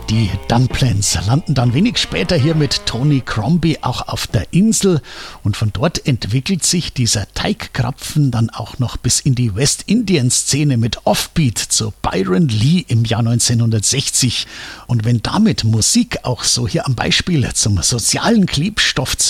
Die Dumplings landen dann wenig später hier mit Tony Crombie auch auf der Insel und von dort entwickelt sich dieser Teigkrapfen dann auch noch bis in die West-Indien-Szene mit Offbeat zu Byron Lee im Jahr 1960. Und wenn damit Musik auch so hier am Beispiel zum sozialen Klebstoff